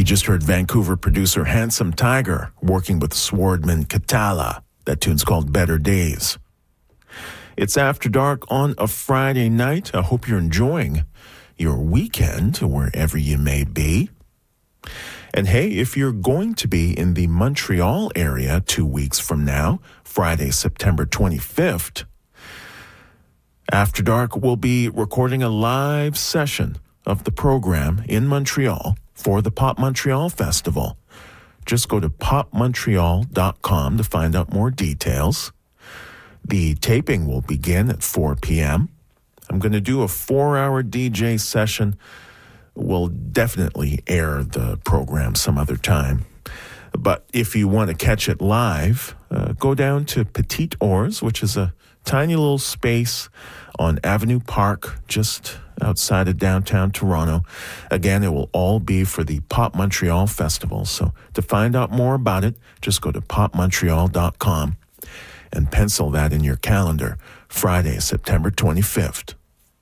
just heard Vancouver producer Handsome Tiger working with Swordman Katala. That tune's called Better Days. It's After Dark on a Friday night. I hope you're enjoying your weekend wherever you may be. And hey, if you're going to be in the Montreal area 2 weeks from now, Friday, September 25th, After Dark will be recording a live session of the program in Montreal for the Pop Montreal Festival. Just go to popmontreal.com to find out more details. The taping will begin at 4 p.m. I'm going to do a 4-hour DJ session. We'll definitely air the program some other time. But if you want to catch it live, go down to Petite Ours, which is a tiny little space on Avenue Park, just outside of downtown Toronto. Again, it will all be for the Pop Montreal Festival. So to find out more about it, just go to popmontreal.com and pencil that in your calendar, Friday, September 25th.